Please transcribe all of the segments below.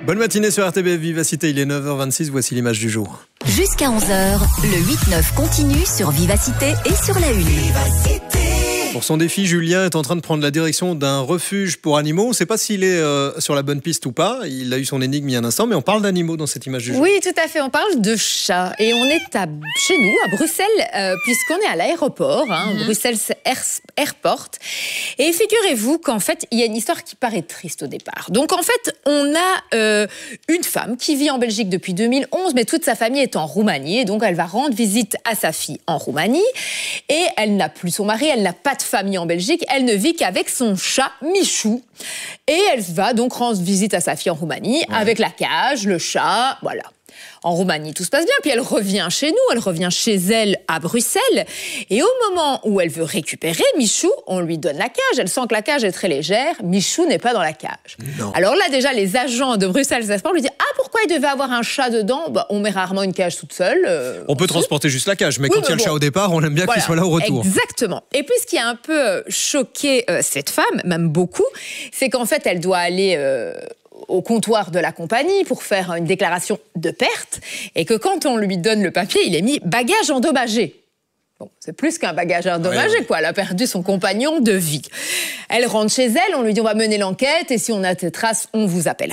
Bonne matinée sur RTBF Vivacité, il est 9h26, voici l'image du jour. Jusqu'à 11h, le 8-9 continue sur Vivacité et sur la Une. Vivacité. Pour son défi, Julien est en train de prendre la direction d'un refuge pour animaux. On ne sait pas s'il est sur la bonne piste ou pas. Il a eu son énigme il y a un instant, mais on parle d'animaux dans cette image du jour. Oui, tout à fait. On parle de chats. Et on est chez nous, à Bruxelles, puisqu'on est à l'aéroport, Bruxelles Airport. Et figurez-vous qu'en fait, il y a une histoire qui paraît triste au départ. Donc en fait, on a une femme qui vit en Belgique depuis 2011, mais toute sa famille est en Roumanie. Et donc elle va rendre visite à sa fille en Roumanie. Et elle n'a plus son mari, elle n'a pas de famille en Belgique, elle ne vit qu'avec son chat Michou. Et elle va donc rendre visite à sa fille en Roumanie avec la cage, le chat, voilà. En Roumanie, tout se passe bien. Puis elle revient chez nous, elle revient chez elle à Bruxelles. Et au moment où elle veut récupérer Michou, on lui donne la cage. Elle sent que la cage est très légère. Michou n'est pas dans la cage. Non. Alors là, déjà, les agents de Bruxelles Airport lui disent « Ah, pourquoi il devait avoir un chat dedans ?» On met rarement une cage toute seule. On peut transporter juste la cage, mais quand il y a le chat au départ, on aime bien qu'il soit là au retour. Exactement. Et puis, ce qui a un peu choqué cette femme, même beaucoup, c'est qu'en fait, elle doit aller au comptoir de la compagnie pour faire une déclaration de perte, et que quand on lui donne le papier, il est mis « bagage endommagé ». Bon, c'est plus qu'un bagage endommagé, quoi. Elle a perdu son compagnon de vie. Elle rentre chez elle, on lui dit « on va mener l'enquête, et si on a des traces, on vous appellera ».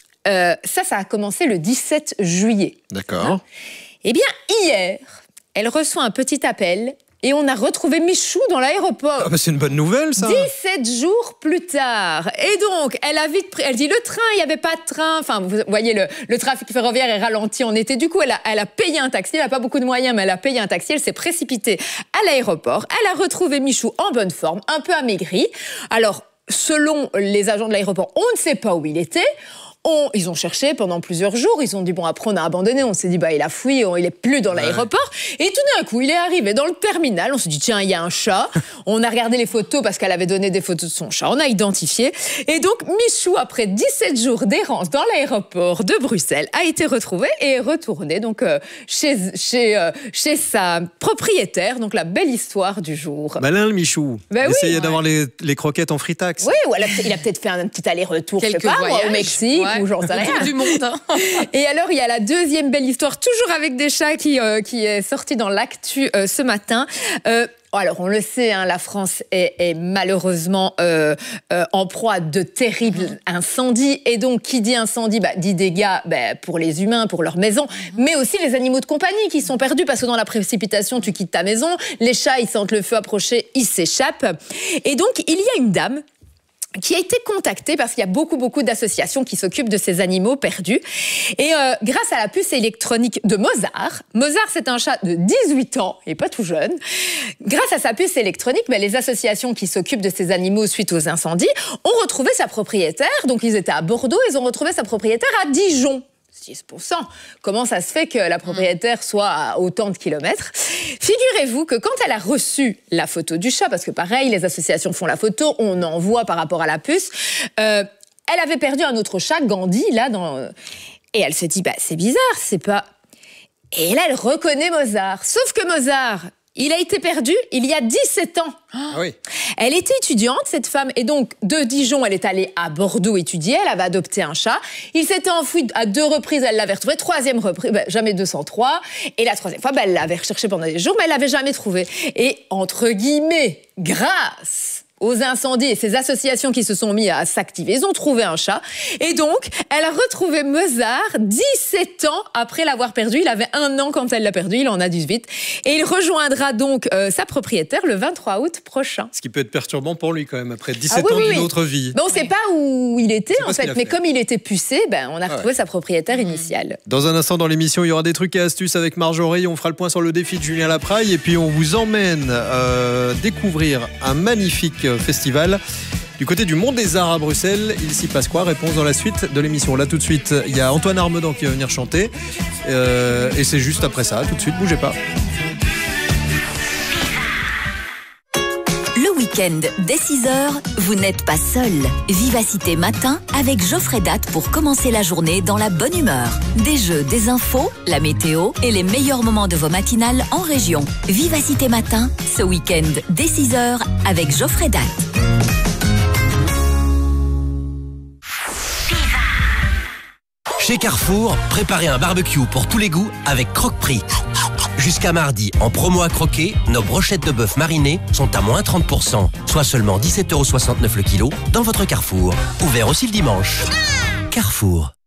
Ça a commencé le 17 juillet. D'accord. Eh bien, hier, elle reçoit un petit appel et on a retrouvé Michou dans l'aéroport. Ah bah c'est une bonne nouvelle, ça. 17 jours plus tard. Et donc, elle a vite pris... Elle dit, le train, il n'y avait pas de train. Enfin, vous voyez, le trafic ferroviaire est ralenti en été. Du coup, elle a payé un taxi. Elle n'a pas beaucoup de moyens, mais elle a payé un taxi. Elle s'est précipitée à l'aéroport. Elle a retrouvé Michou en bonne forme, un peu amaigri. Alors, selon les agents de l'aéroport, on ne sait pas où il était. Ils ont cherché pendant plusieurs jours, ils ont dit, bon, après on a abandonné, on s'est dit, il a fui, il est plus dans l'aéroport. Et tout d'un coup, il est arrivé dans le terminal, on s'est dit, tiens, il y a un chat. On a regardé les photos parce qu'elle avait donné des photos de son chat, on a identifié. Et donc, Michou, après 17 jours d'errance dans l'aéroport de Bruxelles, a été retrouvé et est retourné donc, chez sa propriétaire, donc la belle histoire du jour. Malin le Michou. Ben il essayait d'avoir les croquettes en fritax. Oui, ou il a peut-être fait un petit aller-retour, je sais pas, au Mexique. Ouais. Ou j'en sais rien. Du monde. Hein. Et alors, il y a la deuxième belle histoire, toujours avec des chats, qui est sortie dans l'actu ce matin. Alors, on le sait, la France est malheureusement en proie à de terribles incendies. Et donc, qui dit incendie, dit dégâts pour les humains, pour leur maison, mais aussi les animaux de compagnie qui sont perdus parce que dans la précipitation, tu quittes ta maison. Les chats, ils sentent le feu approcher, ils s'échappent. Et donc, il y a une dame qui a été contactée parce qu'il y a beaucoup d'associations qui s'occupent de ces animaux perdus. Et grâce à la puce électronique de Mozart, c'est un chat de 18 ans, et pas tout jeune, grâce à sa puce électronique, les associations qui s'occupent de ces animaux suite aux incendies ont retrouvé sa propriétaire. Donc ils étaient à Bordeaux, ils ont retrouvé sa propriétaire à Dijon. 6%. Comment ça se fait que la propriétaire soit à autant de kilomètres? Figurez-vous que quand elle a reçu la photo du chat, parce que pareil, les associations font la photo, on envoie par rapport à la puce, elle avait perdu un autre chat, Gandhi, là, et elle se dit, c'est bizarre, c'est pas... Et là, elle reconnaît Mozart. Sauf que Mozart, il a été perdu il y a 17 ans. Ah oui. Elle était étudiante, cette femme, et donc de Dijon, elle est allée à Bordeaux étudier, elle avait adopté un chat. Il s'était enfoui à 2 reprises, elle l'avait retrouvé. 3e reprise, jamais 203. Et la 3e fois, elle l'avait recherché pendant des jours, mais elle l'avait jamais trouvé. Et entre guillemets, grâce aux incendies et ces associations qui se sont mis à s'activer, ils ont trouvé un chat. Et donc, elle a retrouvé Mozart 17 ans après l'avoir perdu. Il avait 1 an quand elle l'a perdu, il en a 18. Et il rejoindra donc sa propriétaire le 23 août prochain. Ce qui peut être perturbant pour lui quand même, après 17 ans d'une autre vie. On ne sait pas où il était en fait, mais comme il était pucé, on a retrouvé sa propriétaire initiale. Dans un instant dans l'émission, il y aura des trucs et astuces avec Marjorie. On fera le point sur le défi de Julien Lapraille et puis on vous emmène découvrir un magnifique festival du côté du Mont des Arts à Bruxelles. Il s'y passe quoi? Réponse dans la suite de l'émission. Là tout de suite, il y a Antoine Armedan qui va venir chanter et c'est juste après ça. Tout de suite, bougez pas. Le week-end, dès 6h, vous n'êtes pas seul. Vivacité matin avec Geoffrey Date pour commencer la journée dans la bonne humeur. Des jeux, des infos, la météo et les meilleurs moments de vos matinales en région. Vivacité matin, ce week-end, dès 6h avec Geoffrey Date. Chez Carrefour, préparez un barbecue pour tous les goûts avec Croque-Prix. Jusqu'à mardi, en promo à croquer, nos brochettes de bœuf marinées sont à moins 30%, soit seulement 17,69 € le kilo dans votre Carrefour. Ouvert aussi le dimanche. Carrefour.